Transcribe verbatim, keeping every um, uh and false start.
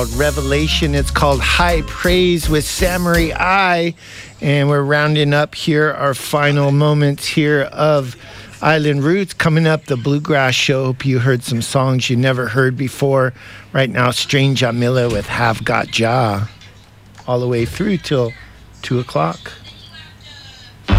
Revelation. It's called High Praise with Samurai Eye. And we're rounding up here our final moments here of Island Roots. Coming up, the Bluegrass Show. Hope you heard some songs you never heard before. Right now, Strange Jamila with Have Got Ja. All the way through till two o'clock.